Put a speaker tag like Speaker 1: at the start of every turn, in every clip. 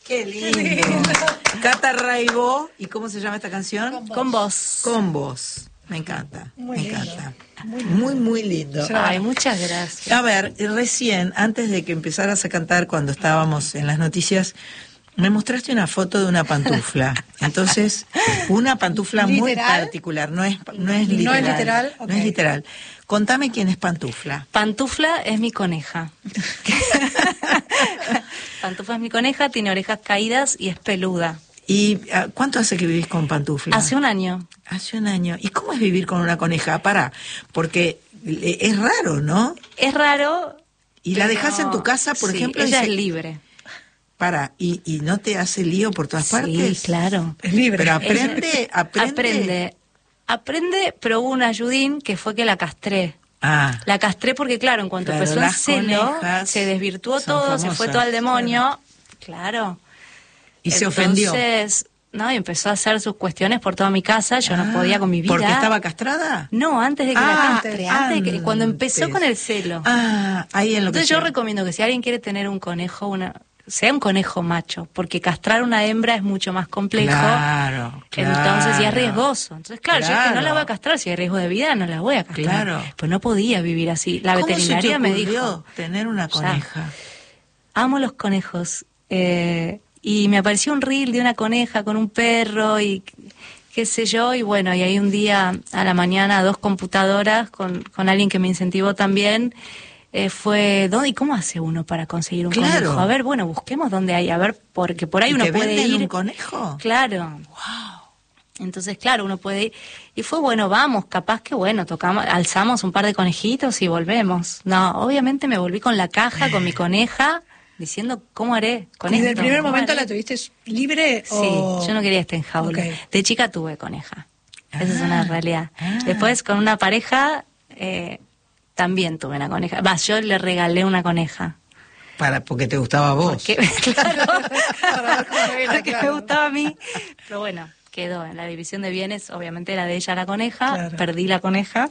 Speaker 1: Qué lindo. Cata Raibó, ¿y cómo se llama esta canción?
Speaker 2: Con vos.
Speaker 1: Con vos. Me encanta,
Speaker 3: Muy
Speaker 1: me
Speaker 3: lindo.
Speaker 1: encanta. Muy lindo.
Speaker 2: Ay, muchas gracias.
Speaker 1: A ver, recién, antes de que empezaras a cantar, cuando estábamos en las noticias, me mostraste una foto de una pantufla. Entonces, una pantufla muy
Speaker 3: ¿Literal?
Speaker 1: particular, no es literal.
Speaker 3: ¿No es literal?
Speaker 1: No
Speaker 3: Ok.
Speaker 1: es literal. Contame quién es Pantufla.
Speaker 2: Pantufla es mi coneja. Pantufla es mi coneja, tiene orejas caídas y es peluda.
Speaker 1: ¿Y cuánto hace que vivís con Pantufla?
Speaker 2: Hace un año.
Speaker 1: Hace un año. ¿Y cómo es vivir con una coneja? Pará, porque es raro, ¿no?
Speaker 2: Es raro.
Speaker 1: Y la
Speaker 2: pero-
Speaker 1: dejás en tu casa, por
Speaker 2: sí,
Speaker 1: ejemplo,
Speaker 2: ella
Speaker 1: y
Speaker 2: es
Speaker 1: se-
Speaker 2: libre.
Speaker 1: Pará, ¿y no te hace lío por todas partes?
Speaker 2: Sí, claro.
Speaker 3: Es libre.
Speaker 1: Pero
Speaker 2: Ella- Aprende, pero hubo un ayudín que fue que la castré.
Speaker 1: Ah,
Speaker 2: La castré porque, claro, en cuanto
Speaker 1: Claro,
Speaker 2: empezó el
Speaker 1: las
Speaker 2: celo,
Speaker 1: conejas
Speaker 2: se desvirtuó
Speaker 1: son
Speaker 2: todo, se fue
Speaker 1: famosas.
Speaker 2: todo al demonio. Claro.
Speaker 1: y se ofendió.
Speaker 2: Entonces, no, y empezó a hacer sus cuestiones por toda mi casa, yo no
Speaker 1: Ah,
Speaker 2: podía con mi vida.
Speaker 1: ¿Porque estaba castrada?
Speaker 2: No, antes de que
Speaker 1: Ah,
Speaker 2: la castre, antes de que, cuando empezó
Speaker 1: antes.
Speaker 2: con el celo.
Speaker 1: Ah, ahí en lo
Speaker 2: Entonces
Speaker 1: que
Speaker 2: yo
Speaker 1: se-
Speaker 2: recomiendo que si alguien quiere tener un conejo, sea un conejo macho, porque castrar una hembra es mucho más complejo.
Speaker 1: Claro,
Speaker 2: Entonces, y es
Speaker 1: claro.
Speaker 2: riesgoso. Entonces, claro, yo es que no
Speaker 1: Claro.
Speaker 2: la voy a castrar, si hay riesgo de vida, no la voy a castrar.
Speaker 1: Claro.
Speaker 2: Pues no podía vivir así. La
Speaker 1: ¿Cómo
Speaker 2: veterinaria
Speaker 1: se te
Speaker 2: me
Speaker 1: ocurrió
Speaker 2: dijo,
Speaker 1: tener una
Speaker 2: Ya.
Speaker 1: coneja?
Speaker 2: amo los conejos. Y me apareció un reel de una coneja con un perro y qué sé yo, y bueno, y ahí un día a la mañana 2 computadoras con alguien que me incentivó también, fue, ¿dónde y cómo hace uno para conseguir un
Speaker 1: Claro.
Speaker 2: conejo? A ver, bueno, busquemos dónde hay, a ver, porque por ahí
Speaker 1: ¿Y
Speaker 2: uno
Speaker 1: te
Speaker 2: puede
Speaker 1: venden
Speaker 2: ir.
Speaker 1: un conejo?
Speaker 2: Claro. Entonces, claro, uno puede ir. Y fue, bueno, vamos, capaz que, bueno, alzamos un par de conejitos y volvemos. No, obviamente me volví con la caja, con mi coneja, diciendo, ¿cómo haré con
Speaker 3: ¿Y
Speaker 2: esto?
Speaker 3: desde el primer
Speaker 2: ¿Cómo
Speaker 3: momento
Speaker 2: haré?
Speaker 3: la tuviste libre?
Speaker 2: Sí,
Speaker 3: o...
Speaker 2: yo no quería estar en jaula.
Speaker 3: Ok.
Speaker 2: De chica tuve coneja. Esa es
Speaker 1: Ah,
Speaker 2: una realidad.
Speaker 1: ah.
Speaker 2: Después, con una pareja, también tuve una coneja. Va, yo le regalé una coneja.
Speaker 1: Porque te gustaba a vos.
Speaker 2: Porque, claro,
Speaker 3: Para ver cómo era,
Speaker 2: porque me
Speaker 3: claro.
Speaker 2: gustaba a mí. Pero bueno, quedó en la división de bienes, obviamente era de ella la coneja,
Speaker 3: Claro.
Speaker 2: perdí la coneja.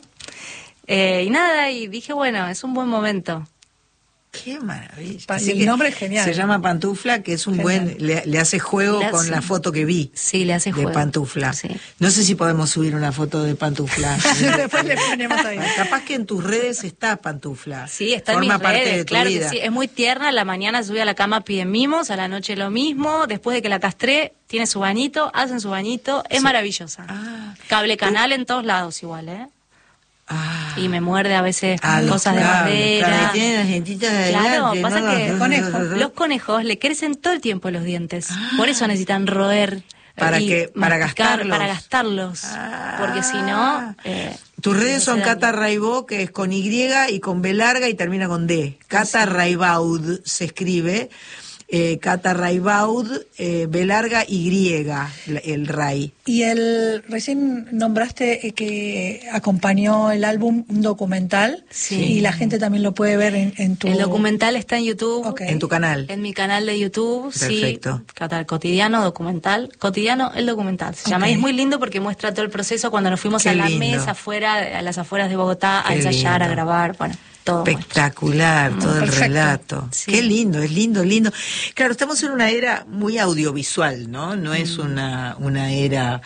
Speaker 2: Y nada, y dije, bueno, es un buen momento.
Speaker 1: Qué maravilla.
Speaker 3: Y
Speaker 1: Así
Speaker 3: el
Speaker 1: que
Speaker 3: nombre es genial.
Speaker 1: Se llama Pantufla, que es un
Speaker 3: Genial.
Speaker 1: buen... Le hace juego
Speaker 2: Le
Speaker 1: con
Speaker 2: hace-
Speaker 1: la foto que vi.
Speaker 2: Sí, le hace
Speaker 1: de
Speaker 2: juego.
Speaker 1: Pantufla.
Speaker 2: Sí.
Speaker 1: No sé si podemos subir una foto de Pantufla.
Speaker 3: Después le ponemos ahí.
Speaker 1: Capaz que en tus redes está Pantufla.
Speaker 2: Sí, está en
Speaker 1: Forma
Speaker 2: mis
Speaker 1: parte
Speaker 2: redes,
Speaker 1: de tu
Speaker 2: claro
Speaker 1: vida.
Speaker 2: que sí. Es muy tierna, a la mañana sube a la cama, pide mimos, a la noche lo mismo, después de que la castré, tiene su bañito, hacen su bañito, es maravillosa.
Speaker 1: Ah.
Speaker 2: Cable canal en todos lados igual, ¿eh?
Speaker 1: Ah.
Speaker 2: Y me muerde a veces
Speaker 1: Los
Speaker 2: cosas de
Speaker 1: cables,
Speaker 2: madera.
Speaker 1: claro, y tienen las dientitas de
Speaker 2: Claro,
Speaker 1: adelante,
Speaker 2: pasa
Speaker 1: ¿no?
Speaker 2: que
Speaker 3: Conejo.
Speaker 2: los conejos le crecen todo el tiempo los dientes. Por eso necesitan roer.
Speaker 1: ¿Para
Speaker 2: y
Speaker 1: qué? Para
Speaker 2: masticar,
Speaker 1: gastarlos.
Speaker 2: Para gastarlos.
Speaker 1: Ah.
Speaker 2: Porque si no...
Speaker 1: Tus redes
Speaker 2: se
Speaker 1: son
Speaker 2: daña.
Speaker 1: Cata Raibó, que es con Y y con B larga y termina con D. Cata Raibaud se escribe. Cata Raibaud, B larga Y, el Ray.
Speaker 3: Y recién nombraste que acompañó el álbum un documental.
Speaker 2: Sí.
Speaker 3: Y la gente también lo puede ver en tu...
Speaker 2: El documental está en YouTube.
Speaker 3: Ok.
Speaker 1: En tu canal.
Speaker 2: En mi canal de YouTube,
Speaker 1: Perfecto.
Speaker 2: sí. Cotidiano, documental. Cotidiano, el documental. Se llama.
Speaker 3: Ok.
Speaker 2: Y es muy lindo porque muestra todo el proceso cuando nos fuimos
Speaker 1: Qué
Speaker 2: a la
Speaker 1: lindo.
Speaker 2: mesa afuera, a las afueras de Bogotá, a
Speaker 1: Qué
Speaker 2: ensayar,
Speaker 1: lindo.
Speaker 2: a grabar, bueno, todo. muestra.
Speaker 1: Espectacular, todo el
Speaker 3: perfecto.
Speaker 1: relato.
Speaker 2: Sí.
Speaker 1: Qué lindo, es lindo, lindo. Claro, estamos en una era muy audiovisual, ¿no? No es una era,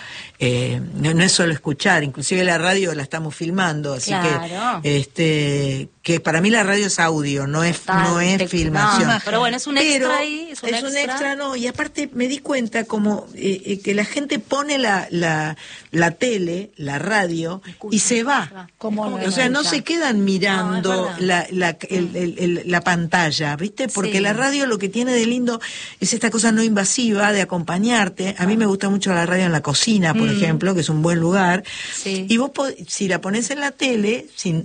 Speaker 1: no es solo escuchar, inclusive la radio la estamos filmando, así
Speaker 2: Claro.
Speaker 1: que para mí la radio es audio, no es filmación.
Speaker 2: No, pero bueno, es un extra ahí. Es un extra.
Speaker 1: no, y aparte me di cuenta como que la gente pone la tele, la radio, y se va.
Speaker 3: Como
Speaker 1: O sea, no se quedan mirando
Speaker 2: No, es
Speaker 1: la pantalla, ¿viste? Porque
Speaker 2: Sí.
Speaker 1: la radio lo que tiene de lindo es esta cosa no invasiva de acompañarte. A mí me gusta mucho la radio en la cocina, por ejemplo, que es un buen lugar.
Speaker 2: Sí.
Speaker 1: Y vos, si la pones en la tele,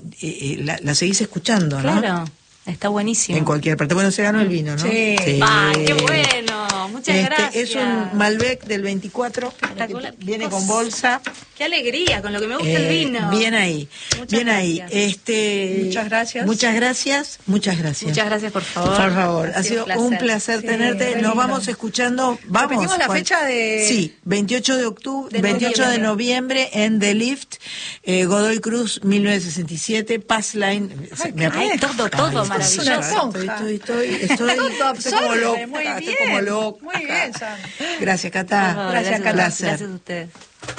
Speaker 1: la seguís escuchando, ¿no?
Speaker 2: Claro, está buenísimo.
Speaker 1: En cualquier parte. Bueno, se ganó el vino, ¿no?
Speaker 3: Sí.
Speaker 2: ¡Ay, qué bueno! Muchas gracias.
Speaker 1: Es un Malbec del 24.
Speaker 2: Espectacular.
Speaker 1: Viene con bolsa.
Speaker 2: ¡Qué alegría! Con lo que me gusta el vino.
Speaker 1: Bien ahí.
Speaker 2: Muchas
Speaker 1: bien ahí.
Speaker 2: gracias.
Speaker 3: Muchas gracias.
Speaker 1: Muchas gracias. Muchas gracias.
Speaker 2: Muchas gracias, por favor.
Speaker 1: Por favor, ha sido un placer
Speaker 3: Sí,
Speaker 1: tenerte.
Speaker 3: re
Speaker 1: Nos
Speaker 3: lindo.
Speaker 1: vamos escuchando. Vamos.
Speaker 3: ¿Repetimos la fecha de...?
Speaker 1: Sí, 28 de octubre,
Speaker 2: De
Speaker 1: 28 de
Speaker 2: noviembre.
Speaker 1: noviembre en The Lift, Godoy Cruz, 1967, Pass Line.
Speaker 2: Todo maravilloso.
Speaker 3: Una esponja.
Speaker 1: Estoy como loca.
Speaker 3: Muy
Speaker 1: Estoy
Speaker 3: bien.
Speaker 1: como loca.
Speaker 3: Muy bien, Sam.
Speaker 1: Gracias, Cata.
Speaker 2: Por favor,
Speaker 3: Gracias, Cata.
Speaker 2: Gracias a ustedes.